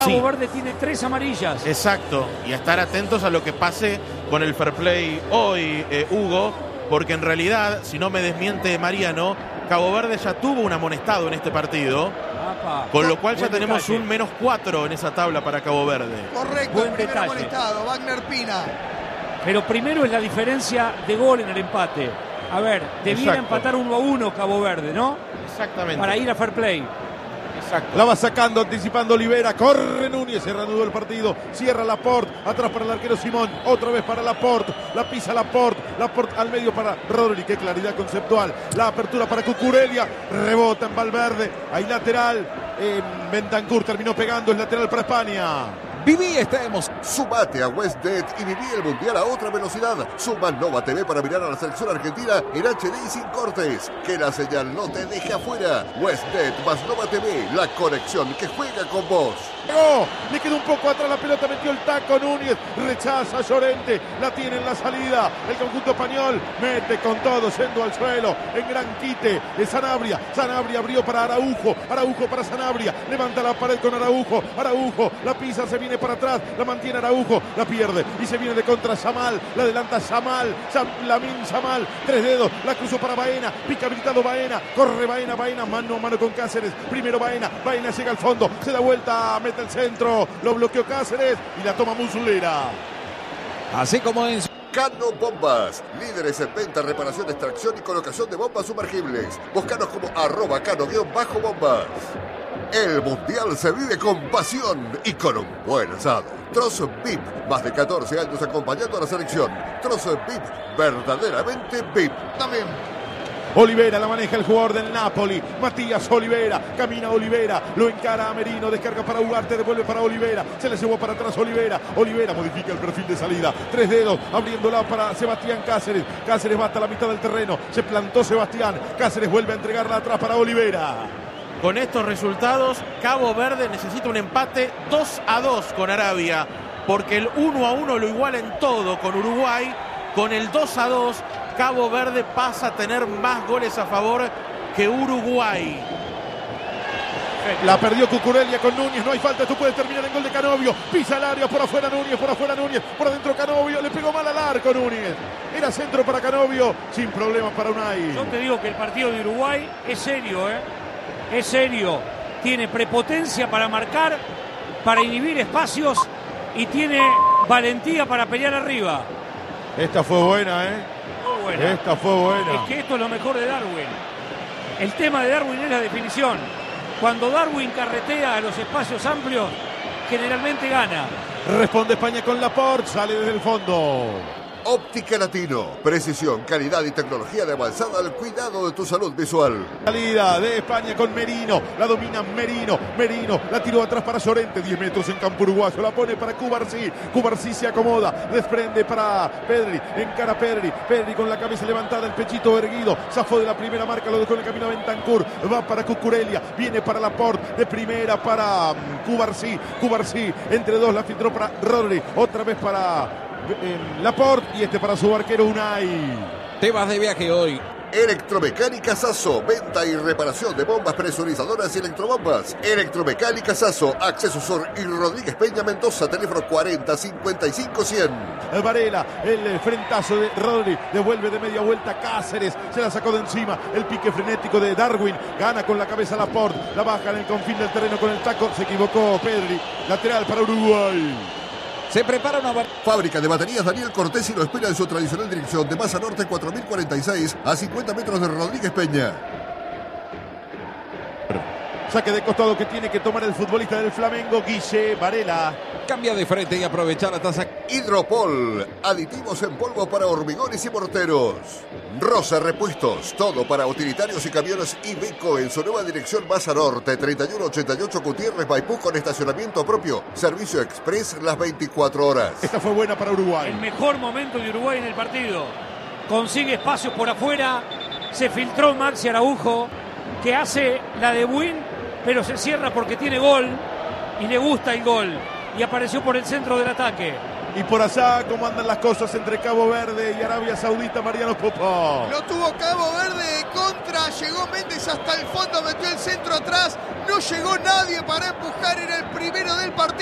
Cabo Verde tiene 3 amarillas. Exacto, y a estar atentos a lo que pase con el fair play hoy, Hugo, porque en realidad, si no me desmiente Mariano, Cabo Verde ya tuvo un amonestado en este partido, con lo cual ya tenemos un -4 en esa tabla para Cabo Verde. Correcto, el primer amonestado, Wagner Pina. Pero primero es la diferencia de gol en el empate. A ver, debiera empatar 1-1 Cabo Verde, ¿no? Exactamente. Para ir a fair play. Exacto. La va sacando, anticipando Olivera, corre Núñez, se reanudó el partido, cierra Laporte, atrás para el arquero Simón, otra vez para Laporte, la pisa Laporte al medio para Rodri, qué claridad conceptual, la apertura para Cucurella, rebota en Valverde, hay lateral, Bentancur terminó pegando, es lateral para España. Viví esta emoción. Sumate a WestBet y viví el Mundial a otra velocidad. Suma Nova TV para mirar a la selección argentina en HD y sin cortes. Que la señal no te deje afuera. WestBet más Nova TV, la conexión que juega con vos. ¡Oh! Le quedó un poco atrás la pelota, metió el taco Núñez, rechaza a Llorente, la tiene en la salida, el conjunto español mete con todo, yendo al suelo, en gran quite de Sanabria, Sanabria abrió para Araujo, Araujo para Sanabria, levanta la pared con Araujo, Araujo, la pisa, se viene para atrás, la mantiene Araujo, la pierde y se viene de contra Samal, la adelanta Samal, Lamin Samal, 3 dedos, la cruzó para Baena, pica habilitado Baena, corre Baena, Baena, mano a mano con Cáceres, primero Baena, Baena llega al fondo, se da vuelta, mete el centro, lo bloqueó Cáceres y la toma Muslera. Así como en Cano Bombas, líderes en venta, reparación, extracción y colocación de bombas sumergibles. Búscanos como @cano_bombas. El Mundial se vive con pasión y con un buen asado. Trozo VIP, más de 14 años acompañando a la selección. Trozo VIP, verdaderamente VIP. También. Olivera la maneja el jugador del Napoli, Matías Olivera, camina Olivera, lo encara a Merino, descarga para Ugarte, devuelve para Olivera, se le llevó para atrás Olivera, Olivera modifica el perfil de salida, 3 dedos, abriéndola para Sebastián Cáceres, Cáceres va hasta la mitad del terreno, se plantó Sebastián, Cáceres vuelve a entregarla atrás para Olivera. Con estos resultados, Cabo Verde necesita un empate 2-2 con Arabia, porque el 1-1 lo iguala en todo con Uruguay. Con el 2-2, Cabo Verde pasa a tener más goles a favor que Uruguay. La perdió Cucurella con Núñez, no hay falta, esto puede terminar en gol de Canovio, pisa el área, por afuera Núñez, por adentro Canovio, le pegó mal al arco Núñez, era centro para Canovio, sin problemas para Unai. Yo te digo que el partido de Uruguay es serio, es serio, tiene prepotencia para marcar, para inhibir espacios y tiene valentía para pelear arriba. Esta fue buena, Muy buena. Esta fue buena. Es que esto es lo mejor de Darwin. El tema de Darwin es la definición. Cuando Darwin carretea a los espacios amplios, generalmente gana. Responde España con Laporte, sale desde el fondo. Óptica Latino, precisión, calidad y tecnología de avanzada al cuidado de tu salud visual. Salida de España con Merino, la domina Merino, la tiró atrás para Llorente, 10 metros en campo uruguayo, la pone para Cubarsí se acomoda, desprende para Pedri, encara Pedri con la cabeza levantada, el pechito erguido, zafó de la primera marca, lo dejó en el camino a Bentancur, va para Cucurella, viene para Laporte, de primera para Cubarsí, entre dos la filtró para Rodri, otra vez para Laporte y para su arquero Unai. Te vas de viaje hoy. Electromecánica Sasso, venta y reparación de bombas presurizadoras y electrobombas. Electromecánica Sasso, Acceso Sur y Rodríguez Peña Mendoza, teléfono 40 55 100. Varela, el frentazo de Rodri, devuelve de media vuelta Cáceres, se la sacó de encima, el pique frenético de Darwin, gana con la cabeza Laporte, la baja en el confín del terreno con el taco, se equivocó Pedri, lateral para Uruguay. Se prepara una Fábrica de baterías Daniel Cortesi lo espera en su tradicional dirección de Masa Norte 4046 a 50 metros de Rodríguez Peña. Saque de costado que tiene que tomar el futbolista del Flamengo, Guille Varela. Cambia de frente y aprovecha la taza. Hidropol, aditivos en polvo para hormigones y morteros. Rosa Repuestos, todo para utilitarios y camiones Iveco en su nueva dirección Masa Norte 3188 Gutiérrez Maipú con estacionamiento propio. Servicio express las 24 horas. Esta fue buena para Uruguay. El mejor momento de Uruguay en el partido. Consigue espacios por afuera. Se filtró Maxi Araujo, que hace la de Buin, pero se cierra porque tiene gol y le gusta el gol. Y apareció por el centro del ataque. Y por allá, ¿cómo andan las cosas entre Cabo Verde y Arabia Saudita, Mariano Popó? Lo tuvo Cabo Verde de contra, llegó Méndez hasta el fondo, metió el centro atrás, no llegó nadie para empujar, era el primero del partido.